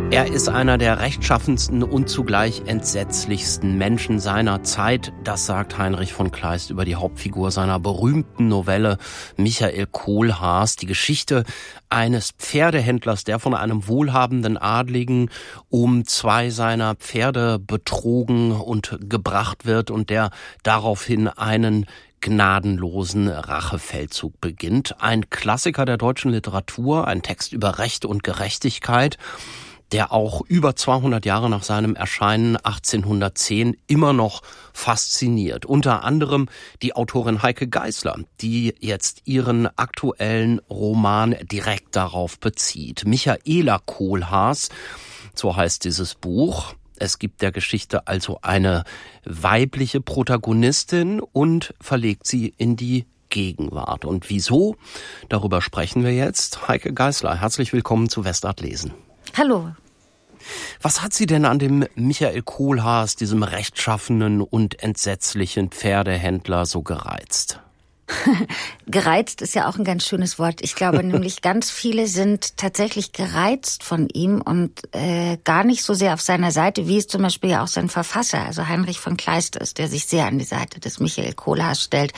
Er ist einer der rechtschaffensten und zugleich entsetzlichsten Menschen seiner Zeit. Das sagt Heinrich von Kleist über die Hauptfigur seiner berühmten Novelle Michael Kohlhaas. Die Geschichte eines Pferdehändlers, der von einem wohlhabenden Adligen um 2 seiner Pferde betrogen und gebracht wird und der daraufhin einen gnadenlosen Rachefeldzug beginnt. Ein Klassiker der deutschen Literatur, ein Text über Recht und Gerechtigkeit, der auch über 200 Jahre nach seinem Erscheinen 1810 immer noch fasziniert. Unter anderem die Autorin Heike Geisler, die jetzt ihren aktuellen Roman direkt darauf bezieht. Michaela Kohlhaas, so heißt dieses Buch. Es gibt der Geschichte also eine weibliche Protagonistin und verlegt sie in die Gegenwart. Und wieso? Darüber sprechen wir jetzt. Heike Geisler, herzlich willkommen zu Westart Lesen. Hallo. Was hat Sie denn an dem Michael Kohlhaas, diesem rechtschaffenen und entsetzlichen Pferdehändler, so gereizt? Gereizt ist ja auch ein ganz schönes Wort. Ich glaube nämlich, ganz viele sind tatsächlich gereizt von ihm und gar nicht so sehr auf seiner Seite, wie es zum Beispiel ja auch sein Verfasser, also Heinrich von Kleist ist, der sich sehr an die Seite des Michael Kohlhaas stellt.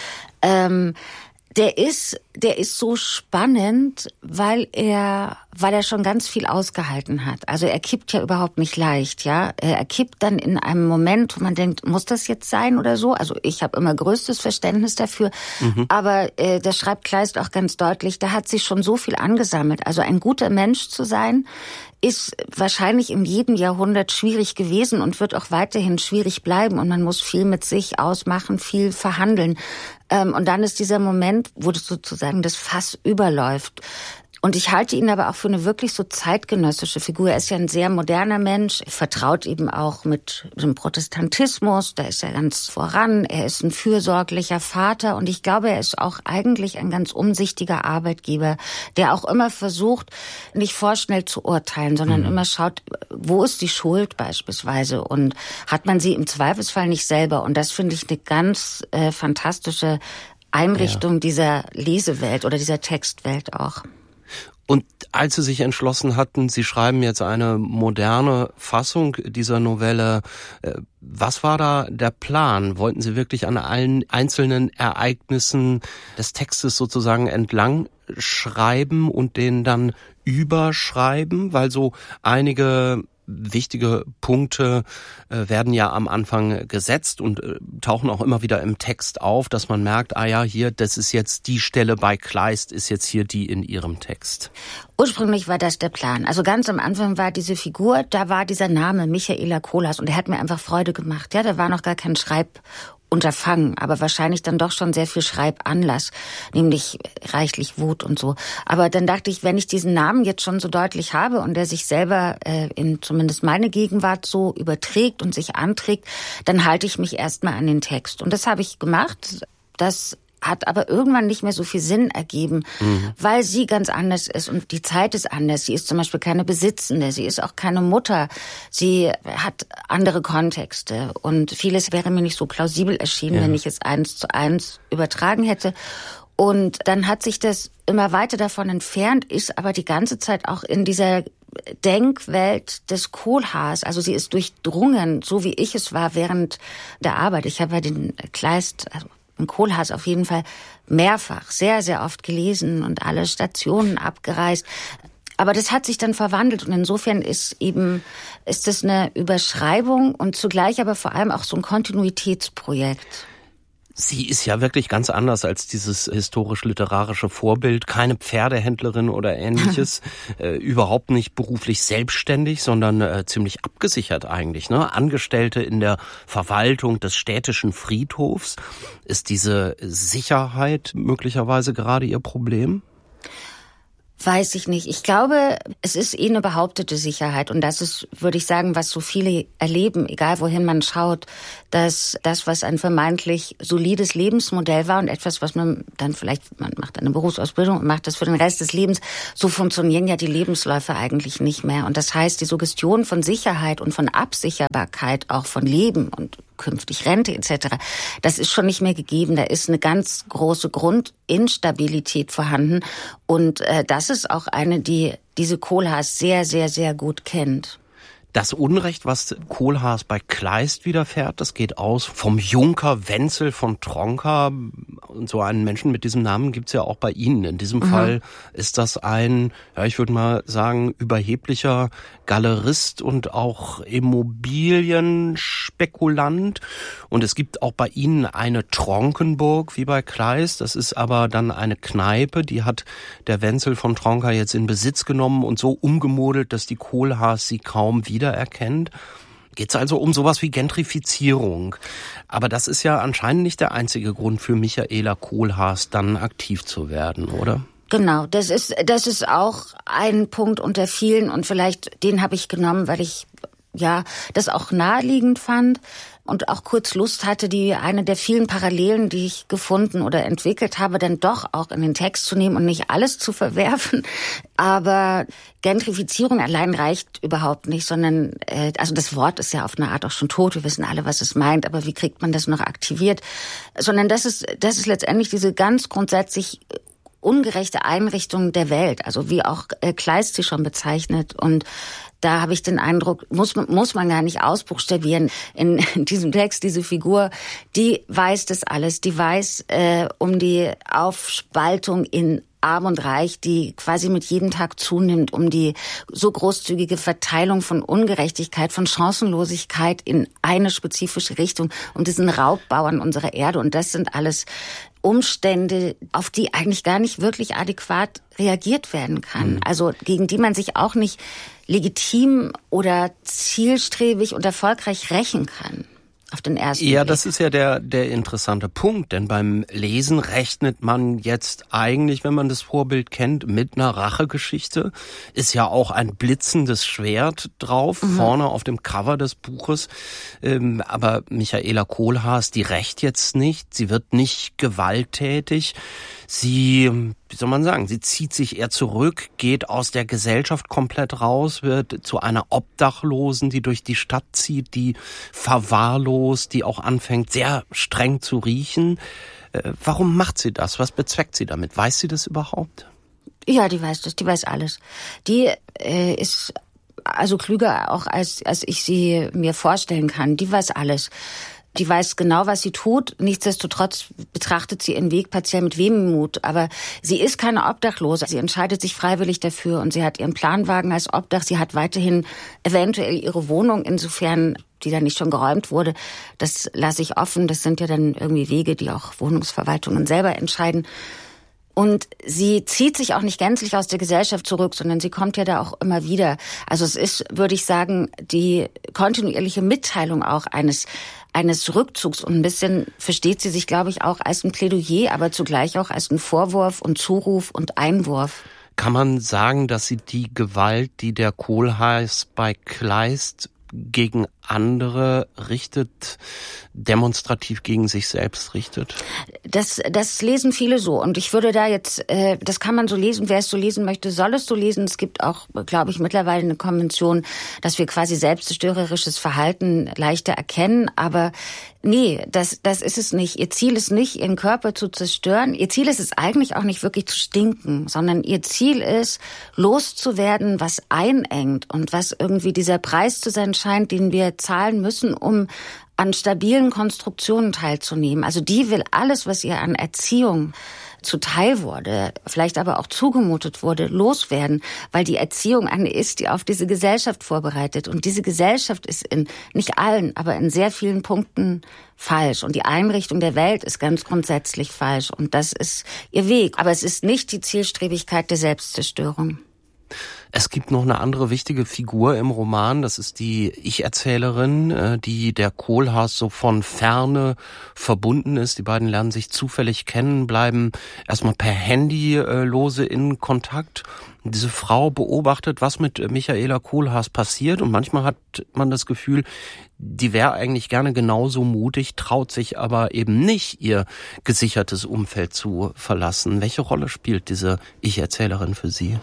Der ist so spannend, weil er schon ganz viel ausgehalten hat. Also er kippt ja überhaupt nicht leicht, ja. Er kippt dann in einem Moment, wo man denkt, muss das jetzt sein oder so? Also ich habe immer größtes Verständnis dafür. Aber das schreibt Kleist auch ganz deutlich, da hat sich schon so viel angesammelt. Also ein guter Mensch zu sein, ist wahrscheinlich in jedem Jahrhundert schwierig gewesen und wird auch weiterhin schwierig bleiben. Und man muss viel mit sich ausmachen, viel verhandeln. Und dann ist dieser Moment, wo das sozusagen das Fass überläuft. Und ich halte ihn aber auch für eine wirklich so zeitgenössische Figur. Er ist ja ein sehr moderner Mensch, vertraut eben auch mit dem Protestantismus, da ist er ganz voran. Er ist ein fürsorglicher Vater und ich glaube, er ist auch eigentlich ein ganz umsichtiger Arbeitgeber, der auch immer versucht, nicht vorschnell zu urteilen, sondern immer schaut, wo ist die Schuld beispielsweise und hat man sie im Zweifelsfall nicht selber. Und das finde ich eine ganz fantastische Einrichtung dieser Lesewelt oder dieser Textwelt auch. Und als Sie sich entschlossen hatten, Sie schreiben jetzt eine moderne Fassung dieser Novelle, was war da der Plan? Wollten Sie wirklich an allen einzelnen Ereignissen des Textes sozusagen entlang schreiben und den dann überschreiben? Weil so einige wichtige Punkte werden ja am Anfang gesetzt und tauchen auch immer wieder im Text auf, dass man merkt, hier, das ist jetzt die Stelle bei Kleist, ist jetzt hier die in Ihrem Text. Ursprünglich war das der Plan. Also ganz am Anfang war diese Figur, da war dieser Name Michaela Kohlhaas und der hat mir einfach Freude gemacht. Ja, da war noch gar kein Schreibunterfangen, aber wahrscheinlich dann doch schon sehr viel Schreibanlass, nämlich reichlich Wut und so. Aber dann dachte ich, wenn ich diesen Namen jetzt schon so deutlich habe und der sich selber in zumindest meine Gegenwart so überträgt und sich anträgt, dann halte ich mich erstmal an den Text. Und das habe ich gemacht. Das hat aber irgendwann nicht mehr so viel Sinn ergeben, weil sie ganz anders ist und die Zeit ist anders. Sie ist zum Beispiel keine Besitzende, sie ist auch keine Mutter. Sie hat andere Kontexte und vieles wäre mir nicht so plausibel erschienen, wenn ich es 1:1 übertragen hätte. Und dann hat sich das immer weiter davon entfernt, ist aber die ganze Zeit auch in dieser Denkwelt des Kohlhaas. Also sie ist durchdrungen, so wie ich es war während der Arbeit. Ich habe ja den Kleist, Kohlhaas auf jeden Fall mehrfach, sehr, sehr oft gelesen und alle Stationen abgereist. Aber das hat sich dann verwandelt und insofern ist es eine Überschreibung und zugleich aber vor allem auch so ein Kontinuitätsprojekt. Sie ist ja wirklich ganz anders als dieses historisch-literarische Vorbild. Keine Pferdehändlerin oder Ähnliches. Überhaupt nicht beruflich selbstständig, sondern ziemlich abgesichert eigentlich, ne? Angestellte in der Verwaltung des städtischen Friedhofs. Ist diese Sicherheit möglicherweise gerade Ihr Problem? Weiß ich nicht. Ich glaube, es ist eine behauptete Sicherheit. Und das ist, würde ich sagen, was so viele erleben, egal wohin man schaut, dass das, was ein vermeintlich solides Lebensmodell war und etwas, was man dann vielleicht, man macht eine Berufsausbildung und macht das für den Rest des Lebens, so funktionieren ja die Lebensläufe eigentlich nicht mehr. Und das heißt, die Suggestion von Sicherheit und von Absicherbarkeit, auch von Leben und künftig Rente etc., das ist schon nicht mehr gegeben. Da ist eine ganz große Grundinstabilität vorhanden. Und das ist auch eine, die diese Kohlhaas sehr, sehr, sehr gut kennt. Das Unrecht, was Kohlhaas bei Kleist widerfährt, das geht aus vom Junker Wenzel von Tronka. Und so einen Menschen mit diesem Namen gibt's ja auch bei Ihnen. In diesem Fall ist das ein, ja, ich würde mal sagen, überheblicher Galerist und auch Immobilienspekulant. Und es gibt auch bei Ihnen eine Tronkenburg, wie bei Kleist. Das ist aber dann eine Kneipe, die hat der Wenzel von Tronka jetzt in Besitz genommen und so umgemodelt, dass die Kohlhaas sie kaum wiedererkennt. Geht es also um sowas wie Gentrifizierung. Aber das ist ja anscheinend nicht der einzige Grund für Michaela Kohlhaas, dann aktiv zu werden, oder? Genau, das ist auch ein Punkt unter vielen und vielleicht den habe ich genommen, weil ich das auch naheliegend fand und auch kurz Lust hatte, eine der vielen Parallelen, die ich gefunden oder entwickelt habe, dann doch auch in den Text zu nehmen und nicht alles zu verwerfen. Aber Gentrifizierung allein reicht überhaupt nicht, sondern also das Wort ist ja auf eine Art auch schon tot. Wir wissen alle, was es meint, aber wie kriegt man das noch aktiviert? Sondern das ist letztendlich diese ganz grundsätzlich ungerechte Einrichtung der Welt, also wie auch Kleist sie schon bezeichnet. Und da habe ich den Eindruck, muss man gar nicht ausbuchstabieren. In diesem Text, diese Figur, die weiß das alles. Die weiß um die Aufspaltung in Arm und Reich, die quasi mit jedem Tag zunimmt, um die so großzügige Verteilung von Ungerechtigkeit, von Chancenlosigkeit in eine spezifische Richtung, um diesen Raubbauern unserer Erde. Und das sind alles Umstände, auf die eigentlich gar nicht wirklich adäquat reagiert werden kann. Also gegen die man sich auch nicht legitim oder zielstrebig und erfolgreich rächen kann. Auf den ersten Blick. Das ist ja der interessante Punkt, denn beim Lesen rechnet man jetzt eigentlich, wenn man das Vorbild kennt, mit einer Rachegeschichte. Ist ja auch ein blitzendes Schwert drauf, vorne auf dem Cover des Buches. Aber Michaela Kohlhaas, die rächt jetzt nicht, sie wird nicht gewalttätig. Sie, wie soll man sagen, sie zieht sich eher zurück, geht aus der Gesellschaft komplett raus, wird zu einer Obdachlosen, die durch die Stadt zieht, die verwahrlost, die auch anfängt, sehr streng zu riechen. Warum macht sie das? Was bezweckt sie damit? Weiß sie das überhaupt? Ja, die weiß das, die weiß alles. Die ist also klüger auch, als ich sie mir vorstellen kann. Die weiß alles. Die weiß genau, was sie tut. Nichtsdestotrotz betrachtet sie ihren Weg partiell mit Wehmut. Aber sie ist keine Obdachlose. Sie entscheidet sich freiwillig dafür und sie hat ihren Planwagen als Obdach. Sie hat weiterhin eventuell ihre Wohnung, insofern die dann nicht schon geräumt wurde. Das lasse ich offen. Das sind ja dann irgendwie Wege, die auch Wohnungsverwaltungen selber entscheiden. Und sie zieht sich auch nicht gänzlich aus der Gesellschaft zurück, sondern sie kommt ja da auch immer wieder. Also es ist, würde ich sagen, die kontinuierliche Mitteilung auch eines Rückzugs. Und ein bisschen versteht sie sich, glaube ich, auch als ein Plädoyer, aber zugleich auch als ein Vorwurf und Zuruf und Einwurf. Kann man sagen, dass sie die Gewalt, die der Kohlhaas bei Kleist gegen andere richtet, demonstrativ gegen sich selbst richtet? Das lesen viele so. Und ich würde da jetzt, das kann man so lesen, wer es so lesen möchte, soll es so lesen. Es gibt auch, glaube ich, mittlerweile eine Konvention, dass wir quasi selbstzerstörerisches Verhalten leichter erkennen. Aber nee, das ist es nicht. Ihr Ziel ist nicht, ihren Körper zu zerstören. Ihr Ziel ist es eigentlich auch nicht wirklich zu stinken, sondern ihr Ziel ist, loszuwerden, was einengt und was irgendwie dieser Preis zu sein scheint, den wir zahlen müssen, um an stabilen Konstruktionen teilzunehmen. Also die will alles, was ihr an Erziehung zuteil wurde, vielleicht aber auch zugemutet wurde, loswerden, weil die Erziehung eine ist, die auf diese Gesellschaft vorbereitet. Und diese Gesellschaft ist in nicht allen, aber in sehr vielen Punkten falsch. Und die Einrichtung der Welt ist ganz grundsätzlich falsch. Und das ist ihr Weg. Aber es ist nicht die Zielstrebigkeit der Selbstzerstörung. Es gibt noch eine andere wichtige Figur im Roman, das ist die Ich-Erzählerin, die der Kohlhaas so von Ferne verbunden ist. Die beiden lernen sich zufällig kennen, bleiben erstmal per Handy lose in Kontakt. Und diese Frau beobachtet, was mit Michaela Kohlhaas passiert, und manchmal hat man das Gefühl, die wäre eigentlich gerne genauso mutig, traut sich aber eben nicht, ihr gesichertes Umfeld zu verlassen. Welche Rolle spielt diese Ich-Erzählerin für Sie?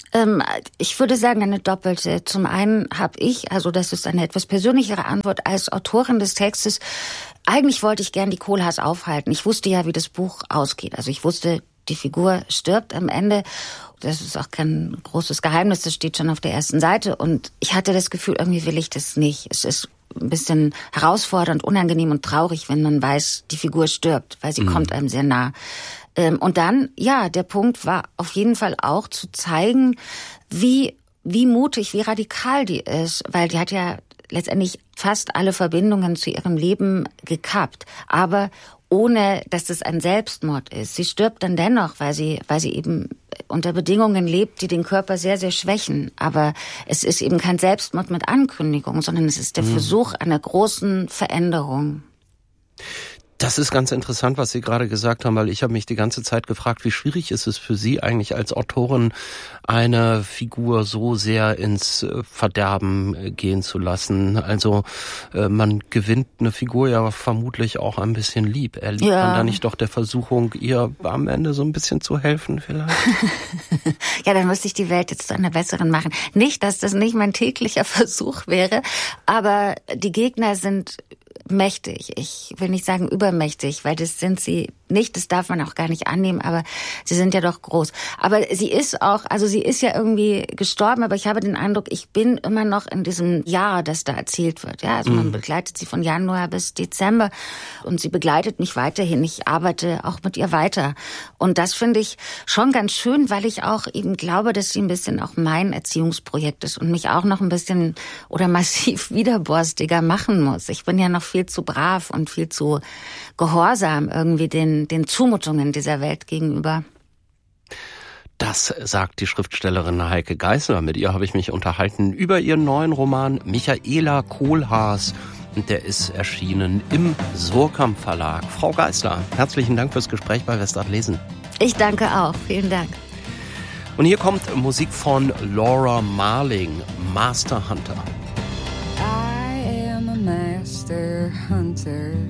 Ich würde sagen, eine doppelte. Zum einen habe ich, also das ist eine etwas persönlichere Antwort, als Autorin des Textes, eigentlich wollte ich gern die Kohlhaas aufhalten. Ich wusste ja, wie das Buch ausgeht. Also ich wusste, die Figur stirbt am Ende. Das ist auch kein großes Geheimnis, das steht schon auf der ersten Seite. Und ich hatte das Gefühl, irgendwie will ich das nicht. Es ist ein bisschen herausfordernd, unangenehm und traurig, wenn man weiß, die Figur stirbt, weil sie kommt einem sehr nah. Und dann, ja, der Punkt war auf jeden Fall auch zu zeigen, wie mutig, wie radikal die ist, weil die hat ja letztendlich fast alle Verbindungen zu ihrem Leben gekappt, aber ohne, dass das ein Selbstmord ist. Sie stirbt dann dennoch, weil sie eben unter Bedingungen lebt, die den Körper sehr, sehr schwächen. Aber es ist eben kein Selbstmord mit Ankündigung, sondern es ist der Versuch einer großen Veränderung. Das ist ganz interessant, was Sie gerade gesagt haben, weil ich habe mich die ganze Zeit gefragt, wie schwierig ist es für Sie eigentlich als Autorin, eine Figur so sehr ins Verderben gehen zu lassen. Also man gewinnt eine Figur ja vermutlich auch ein bisschen lieb. Erlebt man da nicht doch der Versuchung, ihr am Ende so ein bisschen zu helfen vielleicht? Ja, dann müsste ich die Welt jetzt zu einer besseren machen. Nicht, dass das nicht mein täglicher Versuch wäre, aber die Gegner sind mächtig. Ich will nicht sagen übermächtig, weil das sind sie nicht, das darf man auch gar nicht annehmen, aber sie sind ja doch groß. Aber sie ist auch, also sie ist ja irgendwie gestorben, aber ich habe den Eindruck, ich bin immer noch in diesem Jahr, das da erzählt wird. Ja, also man begleitet sie von Januar bis Dezember und sie begleitet mich weiterhin. Ich arbeite auch mit ihr weiter. Und das finde ich schon ganz schön, weil ich auch eben glaube, dass sie ein bisschen auch mein Erziehungsprojekt ist und mich auch noch ein bisschen oder massiv widerborstiger machen muss. Ich bin ja noch viel zu brav und viel zu gehorsam irgendwie den Zumutungen dieser Welt gegenüber. Das sagt die Schriftstellerin Heike Geisler. Mit ihr habe ich mich unterhalten über ihren neuen Roman Michaela Kohlhaas. Und der ist erschienen im Surkamp Verlag. Frau Geisler, herzlichen Dank fürs Gespräch bei Westart Lesen. Ich danke auch. Vielen Dank. Und hier kommt Musik von Laura Marling, Master Hunter. I am a master hunter.